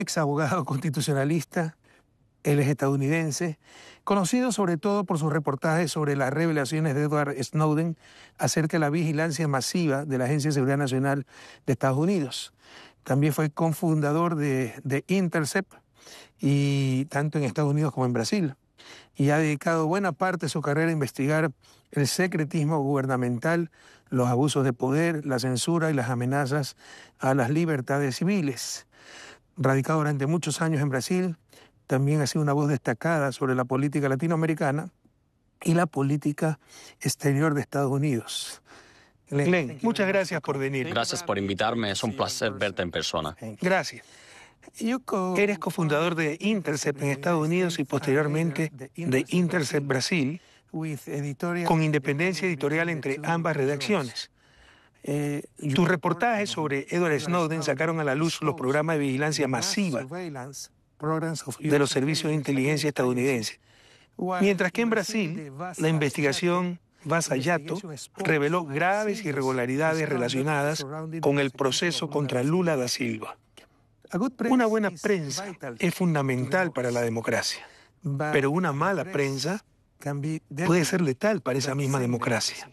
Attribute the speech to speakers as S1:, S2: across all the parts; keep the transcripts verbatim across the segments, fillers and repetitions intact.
S1: ex abogado constitucionalista, él es estadounidense, conocido sobre todo por sus reportajes sobre las revelaciones de Edward Snowden acerca de la vigilancia masiva de la Agencia de Seguridad Nacional de Estados Unidos. También fue cofundador de, de Intercept, y tanto en Estados Unidos como en Brasil. Y ha dedicado buena parte de su carrera a investigar el secretismo gubernamental, los abusos de poder, la censura y las amenazas a las libertades civiles. Radicado durante muchos años en Brasil, también ha sido una voz destacada sobre la política latinoamericana y la política exterior de Estados Unidos. Glenn, muchas gracias por venir.
S2: Gracias por invitarme, es un placer verte en persona.
S1: Gracias. Eres cofundador de Intercept en Estados Unidos y posteriormente de Intercept Brasil, con independencia editorial entre ambas redacciones. Eh, Tus reportajes sobre Edward Snowden sacaron a la luz los programas de vigilancia masiva de los servicios de inteligencia estadounidenses, mientras que en Brasil la investigación Vaza-Jato reveló graves irregularidades relacionadas con el proceso contra Lula da Silva. Una buena prensa es fundamental para la democracia, pero una mala prensa puede ser letal para esa misma democracia.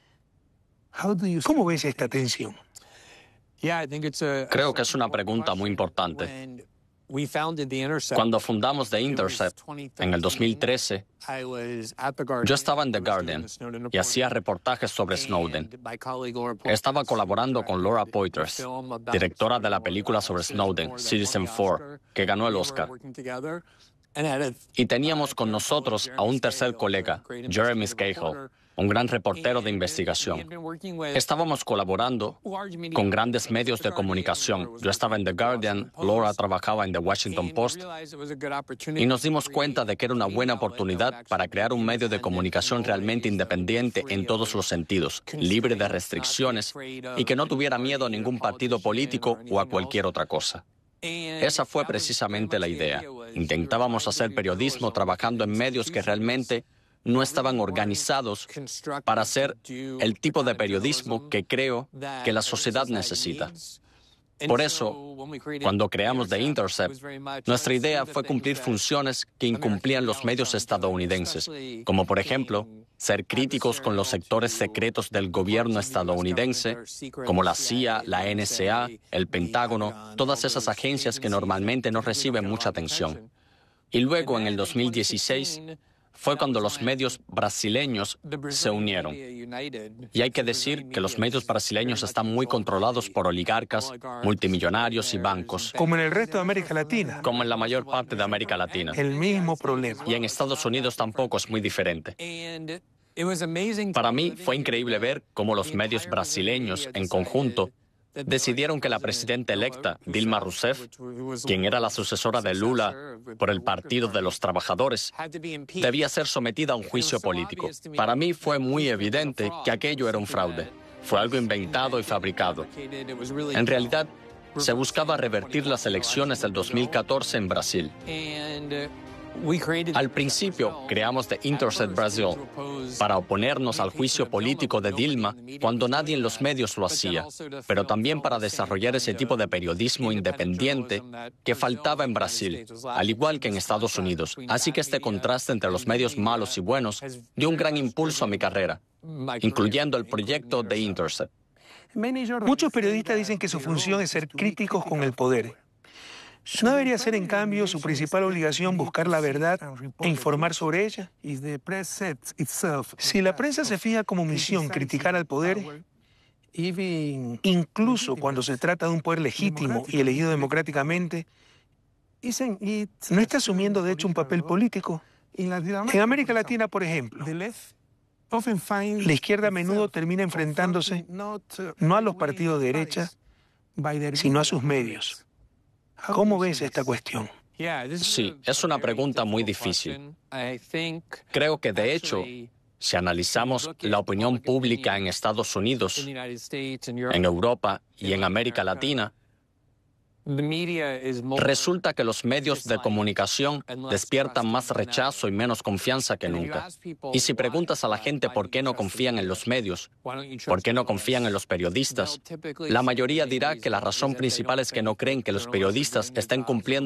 S1: ¿Cómo ves esta tensión?
S2: Creo que es una pregunta muy importante. Cuando fundamos The Intercept en el dos mil trece, yo estaba en The Guardian y hacía reportajes sobre Snowden. Estaba colaborando con Laura Poitras, directora de la película sobre Snowden, Citizen cuatro, que ganó el Oscar. Y teníamos con nosotros a un tercer colega, Jeremy Scahill, un gran reportero de investigación. Estábamos colaborando con grandes medios de comunicación. Yo estaba en The Guardian, Laura trabajaba en The Washington Post, y nos dimos cuenta de que era una buena oportunidad para crear un medio de comunicación realmente independiente en todos los sentidos, libre de restricciones y que no tuviera miedo a ningún partido político o a cualquier otra cosa. Esa fue precisamente la idea. Intentábamos hacer periodismo trabajando en medios que realmente no estaban organizados para hacer el tipo de periodismo que creo que la sociedad necesita. Por eso, cuando creamos The Intercept, nuestra idea fue cumplir funciones que incumplían los medios estadounidenses, como por ejemplo, ser críticos con los sectores secretos del gobierno estadounidense, como la C I A, la N S A, el Pentágono, todas esas agencias que normalmente no reciben mucha atención. Y luego, en el dos mil dieciséis, fue cuando los medios brasileños se unieron. Y hay que decir que los medios brasileños están muy controlados por oligarcas, multimillonarios y bancos.
S1: Como en el resto de América Latina.
S2: Como en la mayor parte de América Latina.
S1: El mismo problema.
S2: Y en Estados Unidos tampoco es muy diferente. Para mí fue increíble ver cómo los medios brasileños en conjunto decidieron que la presidenta electa, Dilma Rousseff, quien era la sucesora de Lula por el Partido de los Trabajadores, debía ser sometida a un juicio político. Para mí fue muy evidente que aquello era un fraude. Fue algo inventado y fabricado. En realidad, se buscaba revertir las elecciones del dos mil catorce en Brasil. Al principio, creamos The Intercept Brasil para oponernos al juicio político de Dilma cuando nadie en los medios lo hacía, pero también para desarrollar ese tipo de periodismo independiente que faltaba en Brasil, al igual que en Estados Unidos. Así que este contraste entre los medios malos y buenos dio un gran impulso a mi carrera, incluyendo el proyecto The Intercept.
S1: Muchos periodistas dicen que su función es ser críticos con el poder. ¿No debería ser, en cambio, su principal obligación buscar la verdad e informar sobre ella? Si la prensa se fija como misión criticar al poder, incluso cuando se trata de un poder legítimo y elegido democráticamente, ¿no está asumiendo de hecho un papel político? En América Latina, por ejemplo, la izquierda a menudo termina enfrentándose no a los partidos de derecha, sino a sus medios. ¿Cómo ves esta cuestión?
S2: Sí, es una pregunta muy difícil. Creo que, de hecho, si analizamos la opinión pública en Estados Unidos, en Europa y en América Latina, resulta que los medios de comunicación despiertan más rechazo y menos confianza que nunca. Y si preguntas a la gente por qué no confían en los medios, por qué no confían en los periodistas, la mayoría dirá que la razón principal es que no creen que los periodistas estén cumpliendo